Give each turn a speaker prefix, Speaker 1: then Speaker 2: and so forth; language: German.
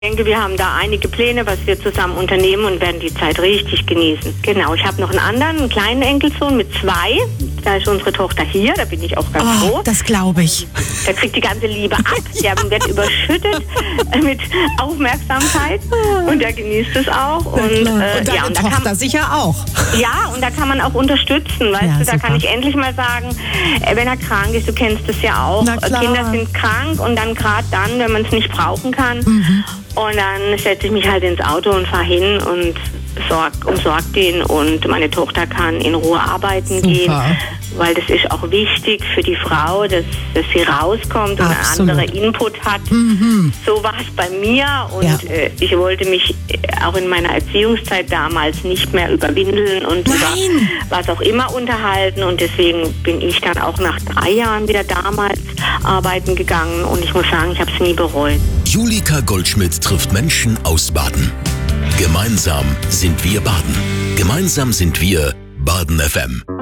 Speaker 1: Ich denke, wir haben da einige Pläne, was wir zusammen unternehmen und werden die Zeit richtig genießen. Genau, ich habe noch einen kleinen Enkelsohn mit 2. Da ist unsere Tochter hier, da bin ich auch ganz froh.
Speaker 2: Das glaube ich.
Speaker 1: Der kriegt die ganze Liebe ab, der wird überschüttet mit Aufmerksamkeit und der genießt es auch. Und
Speaker 2: deine Tochter sicher auch.
Speaker 1: Ja, und da kann man auch unterstützen, weißt du, da kann ich endlich mal sagen, wenn er krank ist, du kennst es ja auch, Kinder sind krank und dann gerade dann, wenn man es nicht brauchen kann. Und dann setze ich mich halt ins Auto und fahre hin und umsorge den und meine Tochter kann in Ruhe arbeiten gehen, weil das ist auch wichtig für die Frau, dass sie rauskommt und einen anderen Input hat. So war es bei mir und ich wollte mich auch in meiner Erziehungszeit damals nicht mehr über Windeln und über was auch immer unterhalten und deswegen bin ich dann auch nach 3 Jahren wieder damals arbeiten gegangen und ich muss sagen, ich habe es nie bereut.
Speaker 3: Julika Goldschmidt trifft Menschen aus Baden. Gemeinsam sind wir Baden. Gemeinsam sind wir Baden FM.